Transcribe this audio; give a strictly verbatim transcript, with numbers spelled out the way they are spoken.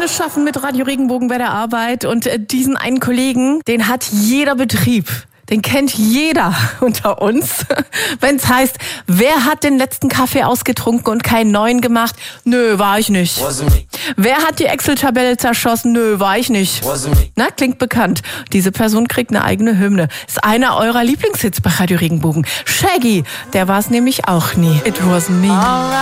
frohes Schaffen mit Radio Regenbogen bei der Arbeit. Und äh, diesen einen Kollegen, den hat jeder Betrieb. Den kennt jeder unter uns. Wenn es heißt, wer hat den letzten Kaffee ausgetrunken und keinen neuen gemacht? Nö, war ich nicht. Wer hat die Excel-Tabelle zerschossen? Nö, war ich nicht. Na, klingt bekannt. Diese Person kriegt eine eigene Hymne. Ist einer eurer Lieblingshits bei Radio Regenbogen. Shaggy, der war es nämlich auch nie. It wasn't me.